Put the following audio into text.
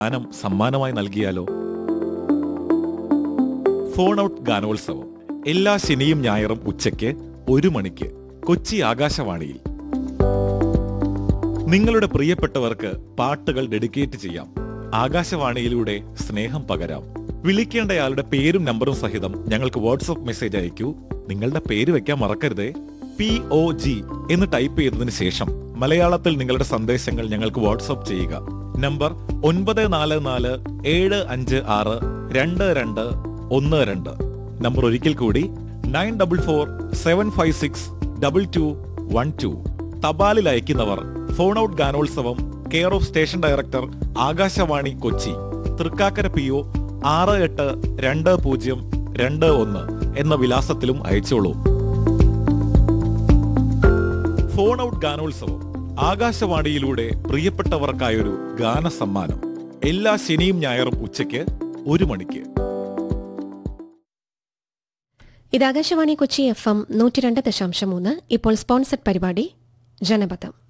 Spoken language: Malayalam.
ഗാനം സമ്മാനമായി നൽകിയാലോ? ഫോൺ ഔട്ട് ഗാനോത്സവം എല്ലാ ശനിയും ഞായറും ഉച്ചയ്ക്ക് 1 മണിക്ക് കൊച്ചി ആകാശവാണിയിൽ. നിങ്ങളുടെ പ്രിയപ്പെട്ടവർക്ക് പാട്ടുകൾ ഡെഡിക്കേറ്റ് ചെയ്യാം. ആകാശവാണിയിലൂടെ സ്നേഹം പകരാം. വിളിക്കേണ്ടയാളുടെ പേരും നമ്പറും സഹിതം ഞങ്ങൾക്ക് വാട്സ്ആപ്പ് മെസ്സേജ് അയക്കൂ. നിങ്ങളുടെ പേര് വെക്കാൻ മറക്കരുതേ. POG എന്ന് ടൈപ്പ് ചെയ്തതിനു ശേഷം മലയാളത്തിൽ നിങ്ങളുടെ സന്ദേശങ്ങൾ ഞങ്ങൾക്ക് വാട്സ്ആപ്പ് ചെയ്യുക. നമ്പർ 9445562212. നമ്പർ ഒരിക്കൽ കൂടി 9447562212. തപാലിൽ അയക്കുന്നവർ ഫോൺ ഔട്ട് ഗാനോത്സവം, care of station director, Akashvani Kochi, Thrikkakara PO 682021 എന്ന വിലാസത്തിലും അയച്ചോളൂ. ഫോൺ ഔട്ട് ഗാനോത്സവം ആകാശവാണിയിലൂടെ പ്രിയപ്പെട്ടവർക്കായൊരു ഗാന സമ്മാനം. എല്ലാ ശനിയും ഞായറും ഉച്ചയ്ക്ക് 1 മണിക്ക്. ഇത് ആകാശവാണി കൊച്ചി FM 102.3. ഇപ്പോൾ സ്പോൺസർഡ് പരിപാടി ജനപഥം.